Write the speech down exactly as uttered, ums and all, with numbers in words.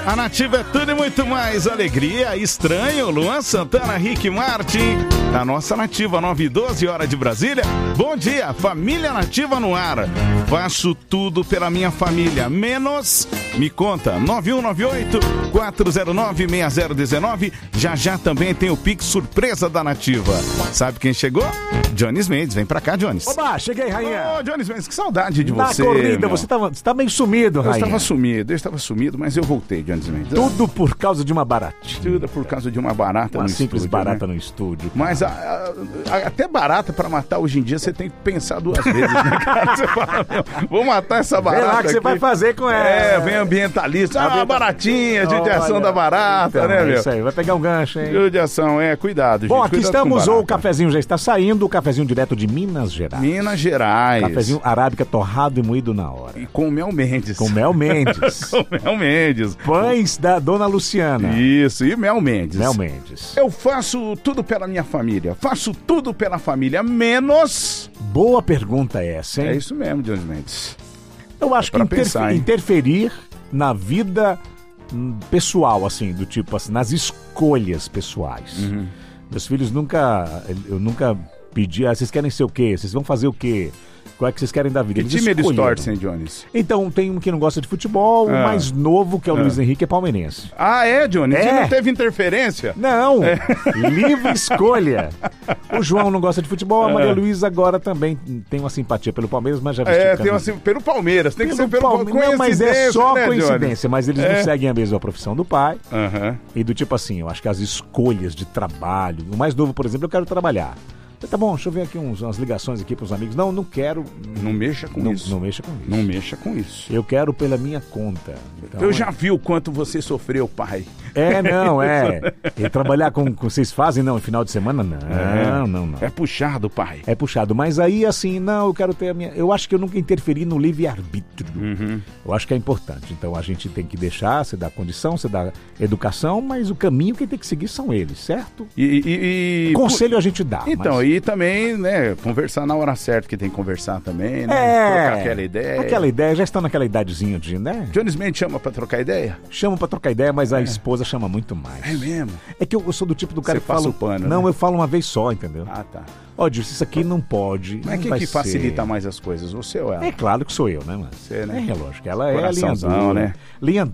A Nativa é tudo e muito mais. Alegria, Estranho, Luan Santana, Rick Martin. A nossa Nativa, nove e doze, hora de Brasília. Bom dia, família Nativa no ar. Faço tudo pela minha família, menos... Me conta, nove um nove oito, quatro zero nove, seis zero um nove. Já já também tem o Pix surpresa da Nativa. Sabe quem chegou? Jones Mendes. Vem pra cá, Jones. Oba, cheguei, rainha. Ô, Jones Mendes, que saudade de Na você. Na corrida, meu. você tava, você tá meio sumido, rainha. Eu estava sumido, eu estava sumido, mas eu voltei, Jones Mendes. Tudo por causa de uma baratinha. Tudo por causa de uma barata uma no simples estúdio, barata né? no estúdio. Cara. Mas a, a, a, até barata pra matar hoje em dia, você tem que pensar duas vezes, né, cara? Você fala, meu, vou matar essa barata. Vê lá que aqui. você vai fazer com ela. É, vem ambientalista. Ah, uma baratinha, judiação da barata, então, né, é meu? Isso aí, vai pegar um gancho, hein? Judiação, é, cuidado, Bom, gente. aqui Cuidado estamos, ou o barata. cafezinho já está saindo, o cafezinho direto de Minas Gerais. Minas Gerais. Cafezinho arábica torrado e moído na hora. E com Mel Mendes. Com Mel Mendes. Com Mel Mendes. Pães da Dona Luciana. Isso, e Mel Mendes. Mel Mendes. Eu faço tudo pela minha família. Faço tudo pela família, menos... Boa pergunta essa, hein? É isso mesmo, Jones Mendes. Eu acho é que interfer- pensar, interferir na vida hum, pessoal, assim, do tipo assim, nas escolhas pessoais. Uhum. Meus filhos nunca, eu nunca pedi, ah, vocês querem ser o quê? Vocês vão fazer o quê? Qual é que vocês querem da vida? Que time eles torcem, Jones? Então, tem um que não gosta de futebol, Ah. o mais novo, que é o Ah. Luiz Henrique, é palmeirense. Ah, é, Jones? É. E não teve interferência? Não, livre escolha. O João não gosta de futebol, a Maria É. Luísa agora também tem uma simpatia pelo Palmeiras, mas já vestiu É, camisa. tem assim, pelo Palmeiras, tem que ser pelo Palmeiras. Palmeiras. Não, mas é só né, coincidência, mas eles É. não seguem a mesma profissão do pai. Aham. E do tipo assim, eu acho que as escolhas de trabalho, o mais novo, por exemplo, eu quero trabalhar. Tá bom, deixa eu ver aqui uns, umas ligações aqui pros amigos. Não, não quero. Não mexa com não, isso. Não mexa com isso. Não mexa com isso. Eu quero pela minha conta. Então, Eu já vi o quanto você sofreu, pai. É, não, é. E trabalhar com, com vocês fazem, não, em final de semana, não. É. Não, não, não. É puxado, pai. É puxado. Mas aí, assim, não, eu quero ter a minha. Eu acho que eu nunca interferi no livre-arbítrio. Uhum. Eu acho que é importante. Então a gente tem que deixar, você dá condição, você dá educação, mas o caminho quem tem que seguir são eles, certo? E, e, e- Conselho a gente dá. Então, mas... e também, né, conversar na hora certa, que tem que conversar também, né? É, Trocar aquela ideia. Aquela ideia, já estão naquela idadezinha de, né? Jones Mendes chama pra trocar ideia? Chama pra trocar ideia, mas a esposa chama muito mais. É mesmo? É que eu, eu sou do tipo do cara Você que passa fala. o pano, Não, né? eu falo uma vez só, entendeu? Ah, tá. Ó, Dilson, isso aqui não pode. Mas não quem vai que facilita ser. mais as coisas? Você ou ela? É claro que sou eu, né, mano? Você, né? É, lógico. Ela é a linha Coraçãozão, dura. né? Linha